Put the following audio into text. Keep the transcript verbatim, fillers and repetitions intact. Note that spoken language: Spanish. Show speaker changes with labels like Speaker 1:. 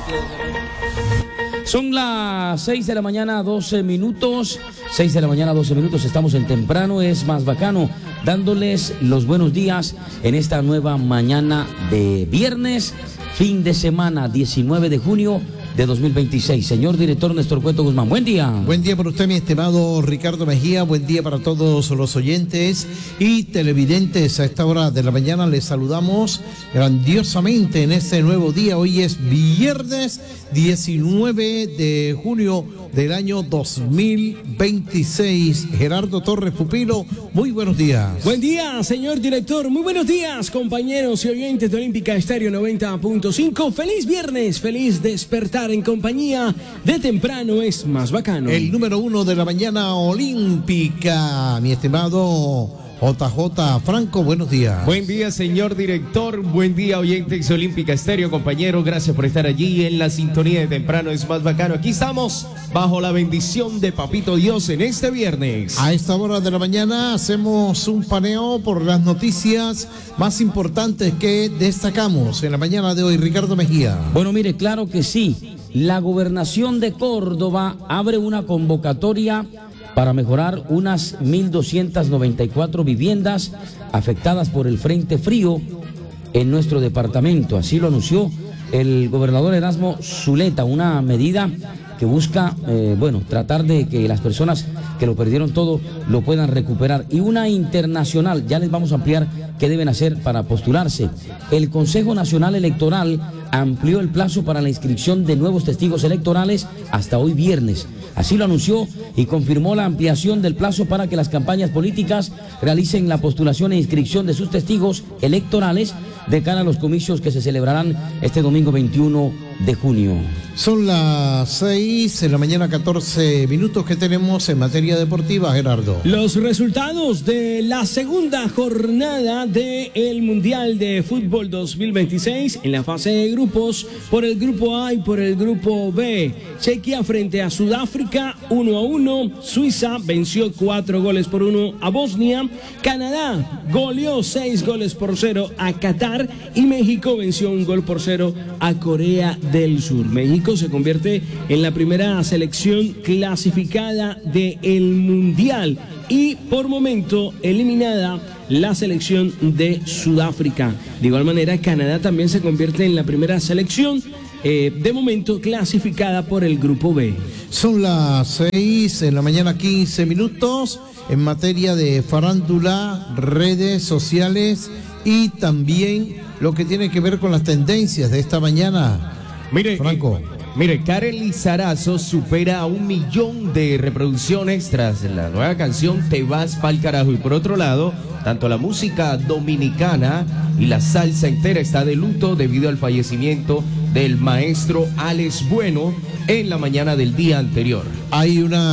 Speaker 1: Son las seis de la mañana, doce minutos. seis de la mañana, doce minutos. Estamos en Temprano es Más Bacano, dándoles los buenos días en esta nueva mañana de viernes, fin de semana, diecinueve de junio de dos mil veintiséis. Señor director Néstor Cueto Guzmán, buen día.
Speaker 2: Buen día para usted, mi estimado Ricardo Mejía. Buen día para todos los oyentes y televidentes. A esta hora de la mañana les saludamos grandiosamente en este nuevo día. Hoy es viernes diecinueve de junio del año dos mil veintiséis. Gerardo Torres Pupilo, muy buenos días.
Speaker 3: Buen día, señor director. Muy buenos días, compañeros y oyentes de Olímpica Estéreo noventa punto cinco. Feliz viernes, feliz despertar en compañía de Temprano es Más Bacano.
Speaker 2: El número uno de la mañana olímpica, mi estimado J J Franco, buenos días.
Speaker 4: Buen día, señor director. Buen día, oyentes Olímpica Estéreo, compañero. Gracias por estar allí en la sintonía de Temprano es Más Bacano. Aquí estamos bajo la bendición de Papito Dios en este viernes.
Speaker 2: A esta hora de la mañana hacemos un paneo por las noticias más importantes que destacamos en la mañana de hoy. Ricardo Mejía.
Speaker 1: Bueno, mire, claro que sí. La gobernación de Córdoba abre una convocatoria para mejorar unas mil doscientas noventa y cuatro viviendas afectadas por el Frente Frío en nuestro departamento. Así lo anunció el gobernador Erasmo Zuleta, una medida que busca, eh, bueno, tratar de que las personas que lo perdieron todo lo puedan recuperar. Y una internacional, ya les vamos a ampliar qué deben hacer para postularse. El Consejo Nacional Electoral amplió el plazo para la inscripción de nuevos testigos electorales hasta hoy viernes. Así lo anunció y confirmó la ampliación del plazo para que las campañas políticas realicen la postulación e inscripción de sus testigos electorales de cara a los comicios que se celebrarán este domingo veintiuno de junio.
Speaker 2: Son las seis de la mañana, catorce minutos que tenemos en materia deportiva, Gerardo.
Speaker 3: Los resultados de la segunda jornada del Mundial de Fútbol dos mil veintiséis en la fase de grupos, por el grupo A y por el grupo B. Chequia frente a Sudáfrica, uno a uno. Suiza venció cuatro goles por uno a Bosnia. Canadá goleó seis goles por cero a Qatar. Y México venció un gol por cero a Corea del Sur. México se convierte en la primera selección clasificada del Mundial y por momento eliminada la selección de Sudáfrica. De igual manera, Canadá también se convierte en la primera selección eh, de momento clasificada por el grupo B.
Speaker 2: Son las seis de la mañana, quince minutos en materia de farándula, redes sociales y también lo que tiene que ver con las tendencias de esta mañana.
Speaker 4: Mire,
Speaker 2: Franco.
Speaker 4: Eh, mire, Karen Lizarazo supera a un millón de reproducciones tras la nueva canción Te vas pa'l carajo. Y por otro lado, tanto la música dominicana y la salsa entera está de luto debido al fallecimiento del maestro Alex Bueno en la mañana del día anterior.
Speaker 2: Hay una